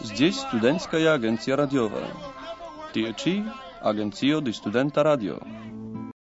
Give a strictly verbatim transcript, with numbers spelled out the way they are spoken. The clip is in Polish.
Здесь студентская агенция радиовая. Tie ci Agencio di Studenta Radio.